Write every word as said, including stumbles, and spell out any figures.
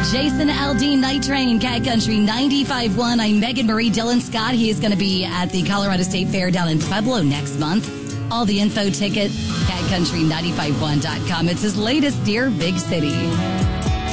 Jason Aldean, Night Train, Cat Country ninety-five point one. I'm Megan Marie. Dylan Scott, he is going to be at the Colorado State Fair down in Pueblo next month. All the info, tickets, cat country ninety-five point one dot com. It's his latest Dear Big City.